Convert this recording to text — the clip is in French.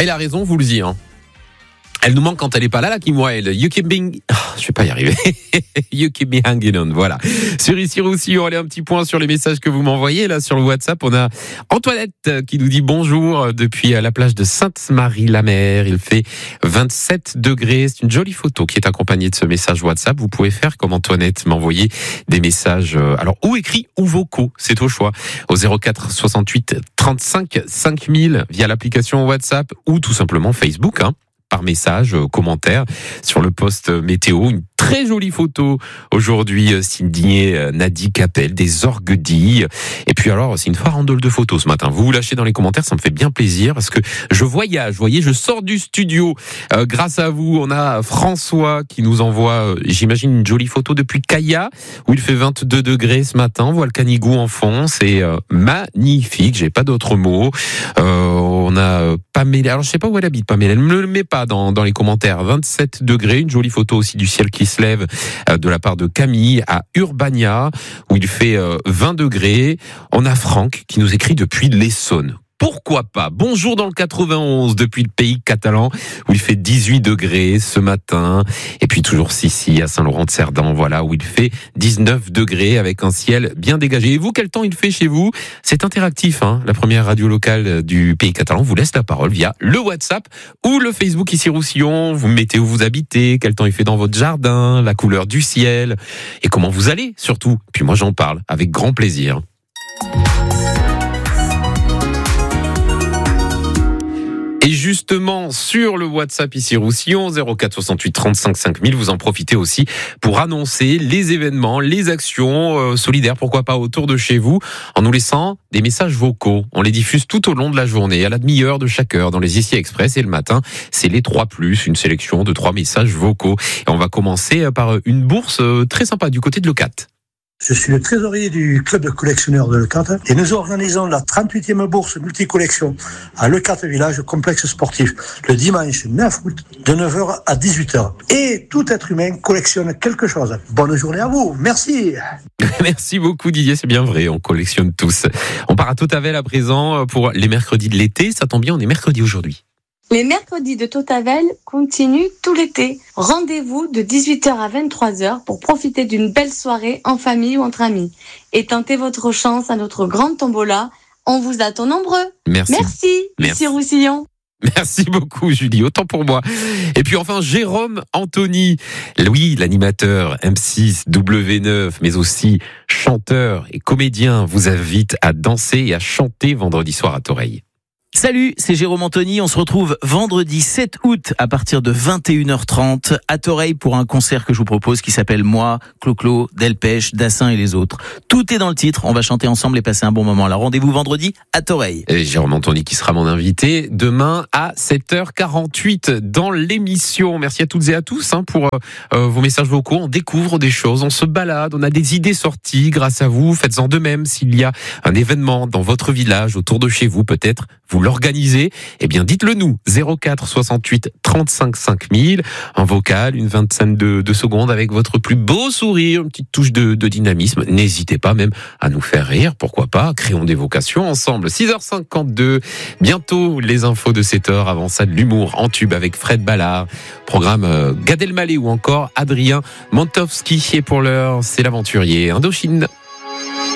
Ah, il a raison, vous le dites. Elle nous manque quand elle est pas là, Kim Wilde. You keep being... je vais pas y arriver. You keep me hanging on. Voilà. Sur Ici Roussillon, allez, un petit point sur les messages que vous m'envoyez. Là, sur le WhatsApp, on a Antoinette qui nous dit bonjour depuis la plage de Sainte-Marie-la-Mer. Il fait 27 degrés. C'est une jolie photo qui est accompagnée de ce message WhatsApp. Vous pouvez faire comme Antoinette, m'envoyer des messages, alors, ou écrits ou vocaux. C'est au choix. Au 04 68 35 5000 via l'application WhatsApp ou tout simplement Facebook, par message, commentaire sur le post météo. Une très jolie photo aujourd'hui signée Nadi Capel, des orguedilles. Et puis alors, c'est une farandole de photos ce matin. Vous lâchez dans les commentaires, ça me fait bien plaisir parce que je voyage, vous voyez, je sors du studio. Grâce à vous, on a François qui nous envoie, j'imagine, une jolie photo depuis Caya, où il fait 22 degrés ce matin. On voit le Canigou en fond, c'est magnifique, j'ai pas d'autres mots. On a Pamela, alors je sais pas où elle habite, Pamela, elle ne me le met pas dans les commentaires. 27 degrés, une jolie photo aussi du ciel qui se lève de la part de Camille à Urbania, où il fait 20 degrés. On a Franck qui nous écrit depuis l'Essonne. Pourquoi pas? Bonjour dans le 91 depuis le pays catalan où il fait 18 degrés ce matin. Et puis toujours Sissi à Saint-Laurent-de-Cerdan, voilà, où il fait 19 degrés avec un ciel bien dégagé. Et vous, quel temps il fait chez vous? C'est interactif, la première radio locale du pays catalan vous laisse la parole via le WhatsApp ou le Facebook Ici Roussillon. Vous mettez où vous habitez, quel temps il fait dans votre jardin, la couleur du ciel et comment vous allez surtout. Puis moi j'en parle avec grand plaisir. Et justement, sur le WhatsApp Ici Roussillon, 04 68 35 5000, vous en profitez aussi pour annoncer les événements, les actions solidaires, pourquoi pas autour de chez vous, en nous laissant des messages vocaux. On les diffuse tout au long de la journée, à la demi-heure de chaque heure, dans les Ici Express. Et le matin, c'est les 3+, une sélection de 3 messages vocaux. Et on va commencer par une bourse très sympa du côté de Leucate. Je suis le trésorier du club de collectionneurs de Leucate et nous organisons la 38e bourse multicollection à Leucate Village complexe sportif le dimanche 9 août de 9h à 18h. Et tout être humain collectionne quelque chose. Bonne journée à vous. Merci. Merci beaucoup Didier, c'est bien vrai, on collectionne tous. On part à Tautavel à présent pour les mercredis de l'été. Ça tombe bien, on est mercredi aujourd'hui. Les mercredis de Tautavel continuent tout l'été. Rendez-vous de 18h à 23h pour profiter d'une belle soirée en famille ou entre amis. Et tentez votre chance à notre grande tombola. On vous attend nombreux. Merci. Ici Roussillon. Merci beaucoup Julie, autant pour moi. Et puis enfin Jérôme Anthony, oui, l'animateur M6 W9, mais aussi chanteur et comédien, vous invite à danser et à chanter vendredi soir à Toreil. Salut, c'est Jérôme Anthony. On se retrouve vendredi 7 août à partir de 21h30 à Toreil pour un concert que je vous propose qui s'appelle Moi, Clo-Clo, Delpech, Dassin et les autres. Tout est dans le titre. On va chanter ensemble et passer un bon moment. Alors rendez-vous vendredi à Toreil. Et Jérôme Anthony qui sera mon invité demain à 7h48 dans l'émission. Merci à toutes et à tous pour vos messages vocaux. On découvre des choses, on se balade, on a des idées sorties grâce à vous. Faites-en de même s'il y a un événement dans votre village, autour de chez vous peut-être. Vous l'organisez, eh bien dites-le nous, 04 68 35 5000, un vocal, une vingtaine de secondes avec votre plus beau sourire, une petite touche de dynamisme. N'hésitez pas même à nous faire rire, pourquoi pas, créons des vocations ensemble. 6h52, bientôt les infos de 7h, avant ça de l'humour en tube avec Fred Ballard, programme Gad Elmaleh ou encore Adrien Montowski. Et pour l'heure, c'est l'aventurier Indochine.